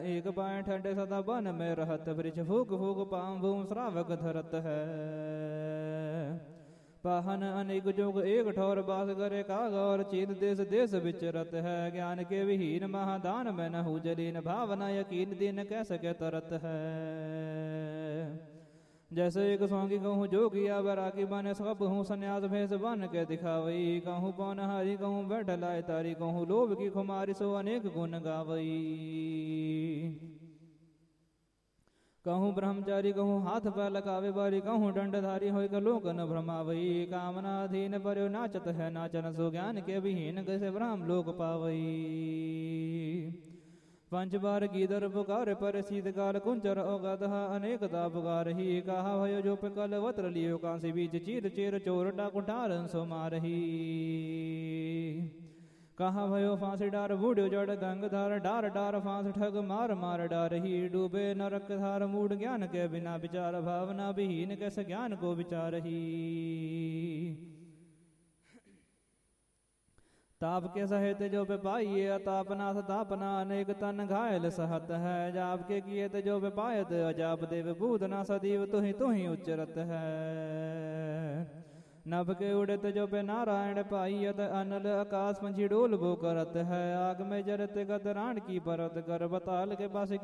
एक पाए ठंडे सदा बन में रहत, वृक्ष फूक फूक पाम भूम श्रावक धरत है। पाहन अनेक जोग एक ठौर बास करे काग, और चीन देश देश विचरत है। ज्ञान के विहीन महादान में न हो जलीन, भावना यकीन दिन कैसे के तरत है। जैसे एक सौंगी कहूँ जोगिया बैरागी बने, सब हूँ संन्यास भेष बन के दिखावई। कहूँ पौन हरी कहूँ बैठलाए तारी, कहूँ लोभ की खुमारी सो अनेक गुण गावई। कहूँ ब्रह्मचारी कहूँ हाथ पैर लगावे बारी, कहूँ दंडधारी होय लोक न भ्रमावई। कामना अधीन पर्यो नाचत है नाचन, सो ज्ञान के विहीन कैसे ब्रह्म लोक पावई। पंच बार गीदर पुकार पर शीतकाल, कुंचर औगधा अनेकता पुकार ही। कहा भयो जो पिकल वत्र लियो, कांसी बीच चीर चेर चोर डाकुठार सो मारही। कहा भयो फांसी डार बूढ़ो जड़ गंगधार, डार डार फांस ठग मार मार डार ही। डूबे नरक धार मूढ़ ज्ञान के बिना विचार, भावना विहीन कैसे ज्ञान को विचार ही। ताप के सहित जो बेपाइये, अतापना सतापना अनेक तन घायल सहत है। जाप के किए ते जो बेपायत, अजाप देव बूधना सदैव तुही उच्चरत है। नभ के उड़त जो पे नारायण पाइयत, अनल आकाश पंछी डोल बो करत है। आग में जरत गत राण की परत कर, बताल के पास